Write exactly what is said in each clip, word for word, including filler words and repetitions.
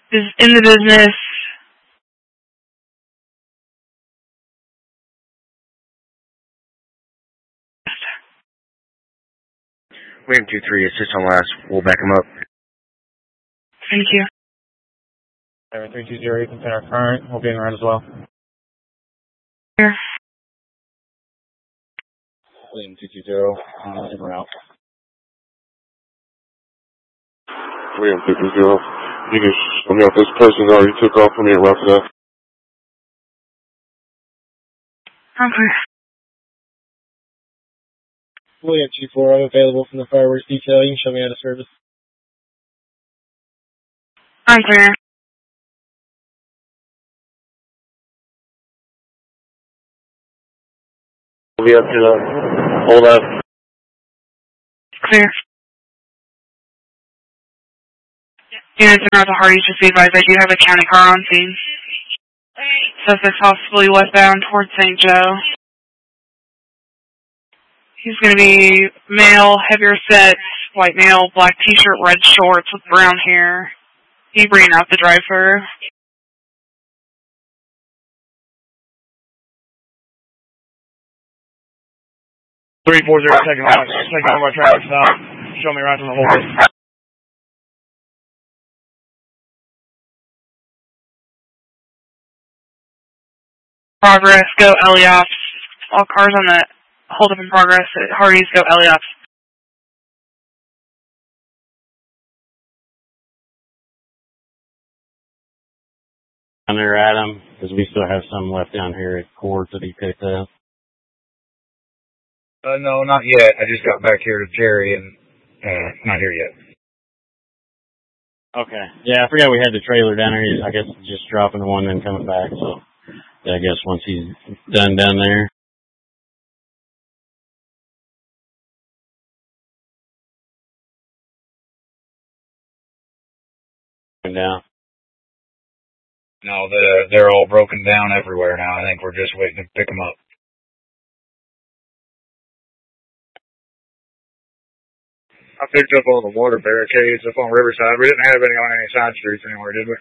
is in the business. William two three, assist on last. We'll back him up. Thank you. Driver three two zero, you can send our current. We'll be in around as well. Here. William two two zero, uh, in route. William two two zero, you can show me out this person already took off from me and route to that. Okay. William two four, I'm available from the fireworks detail. You can show me out of service. I'm clear. We'll be up to the hold up. Clear. Units in route to Hardy, just be advised I do have a county car on scene. Suspect possibly westbound towards Saint Joe. He's going to be male, heavier set, white male, black t-shirt, red shorts with brown hair. He bringing out the driver. three four zero, second one, second one by traffic stop. Show me around to the whole bit. Progress, go Eliops. All cars on the hold up in progress at Hardy's, go Eliops. Down there at him, because we still have some left down here at Court that he picked up. Uh, no, not yet. I just got back here to Jerry and, uh, not here yet. Okay. Yeah, I forgot we had the trailer down there. He's, I guess, just dropping one and then coming back, so yeah, I guess once he's done down there. Down. No, the, they're all broken down everywhere now. I think we're just waiting to pick them up. I picked up all the water barricades up on Riverside. We didn't have any on any side streets anywhere, did we?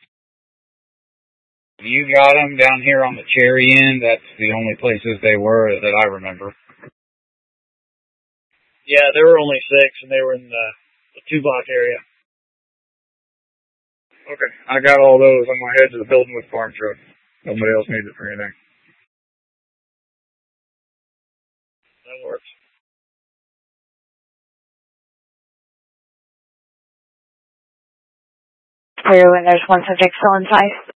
You got them down here on the Cherry end. That's the only places they were that I remember. Yeah, there were only six, and they were in the, the two-block area. Okay, I got all those. I'm going to head to the building with the farm truck. Nobody else needs it for anything. That works. Clear when there's one subject still inside.